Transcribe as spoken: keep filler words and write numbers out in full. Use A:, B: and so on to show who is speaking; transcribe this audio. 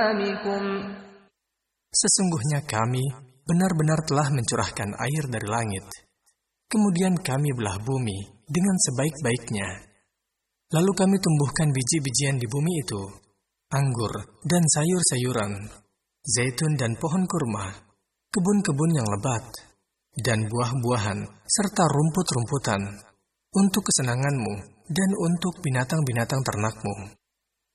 A: أَنْعَامِكُمْ.
B: Sesungguhnya kami benar-benar telah mencurahkan air dari langit. Kemudian kami belah bumi dengan sebaik-baiknya. Lalu kami tumbuhkan biji-bijian di bumi itu, anggur dan sayur-sayuran, zaitun dan pohon kurma, kebun-kebun yang lebat, dan buah-buahan, serta rumput-rumputan, untuk kesenanganmu dan untuk binatang-binatang ternakmu.